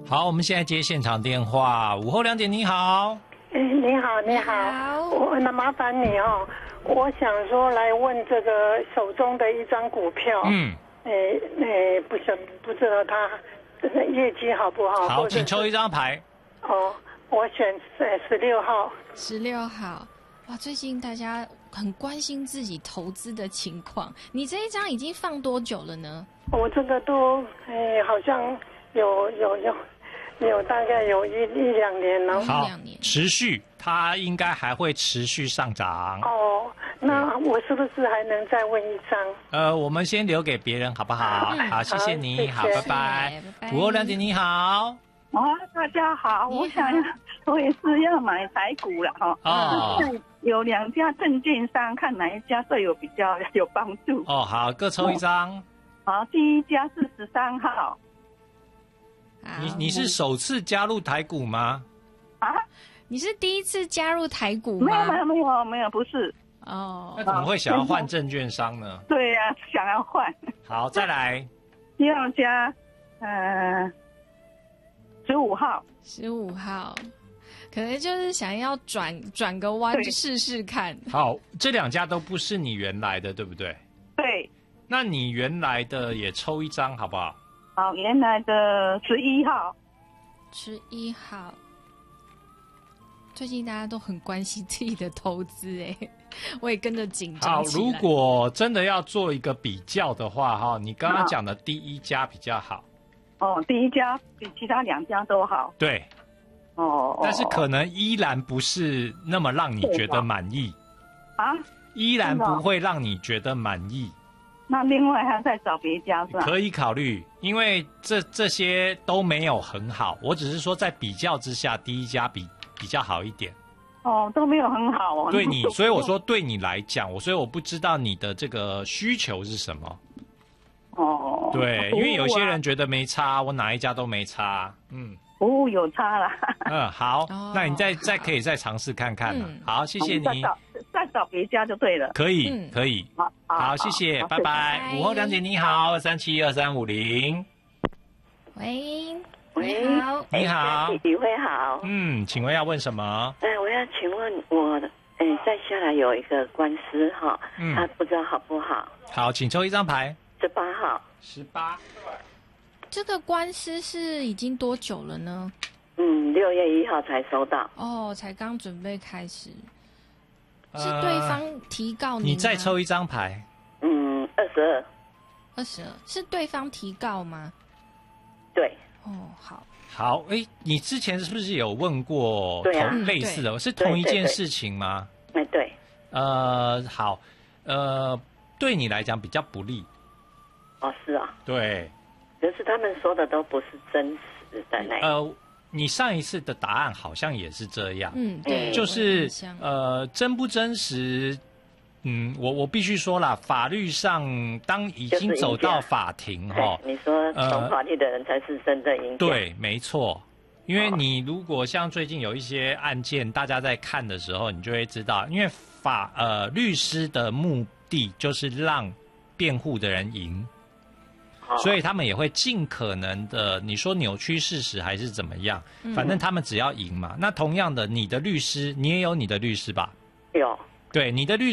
好，我们现在接现场电话。午后2点，你好。 你好，你好，那麻烦你哦，我想说来问这个手中的一张股票，不知道它业绩好不好？ 好，请抽一张牌。 哦，我选16号。 16号，哇，最近大家很关心自己投资的情况。你这一张已经放多久了呢？ 我这个都好像有大概有一两年了。 好，持续，它应该还会持续上涨。 哦，那我是不是还能再问一张？ 我们先留给别人好不好？好，谢谢你，好，拜拜。午后2点，你好。 大家好，我也是要买台股了哈。哦，有2家证券商，看哪一家对我比较有帮助。 哦，好，各抽一张。 好，第一家是13号。 你是首次加入台股吗？ 你是第一次加入台股吗？ 没有，不是。 哦， 那怎么会想要换证券商呢？ 对呀，想要换。 好，再来。 第2家15号。 15号，可能就是想要转个弯去试试看。 好，这2家都不是你原来的，对不对？ 对。 那你原来的也抽一张好不好？ 好，原来的11号。 11号，最近大家都很关心自己的投资，我也跟着紧张起来。 好，如果真的要做一个比较的话，你刚刚讲的第1家比较好。 哦，第1家比其他2家都好。 对。哦。但是可能依然不是那么让你觉得满意。依然不会让你觉得满意。 那另外还要再找别家是吧？ 可以考虑，因为这些都没有很好，我只是说在比较之下，第1家比较好一点。 哦，都没有很好哦。 对你，所以我说对你来讲，所以我不知道你的这个需求是什么。哦。对，因为有些人觉得没差，我哪一家都没差。 服务有差啦。 好，那你再可以再尝试看看。好，谢谢你。 再找别家就对了。 可以。好，谢谢，拜拜。午后2点，你好，3712350。 喂， 好， 你好， 李辉好。 请问要问什么？ 我要请问我，在下来有一个官司哈，他不知道好不好。 好，请抽一张牌。 18号。 18。 这个官司是已经多久了呢 ？6月1号才收到。 哦，才刚准备开始。是对方提告你吗？ 你再抽一张牌。 22。 是对方提告吗？ 对。 哦，好。 好，你之前是不是有问过类似的？是同一件事情吗？ 对。 好，对你来讲比较不利。 哦，是啊。 对。 可是他们说的都不是真实的那。 你上一次的答案好像也是这样。 对， 就是真不真实？我必须说啦，法律上当已经走到法庭你说懂法律的人才是真正赢家。 对，没错。因为你如果像最近有一些案件，大家在看的时候，你就会知道，因为律师的目的就是让辩护的人赢。所以他们也会尽可能的，你说扭曲事实还是怎么样，反正他们只要赢嘛。那同样的，你的律师，你也有你的律师吧？ 有。 对，你的律师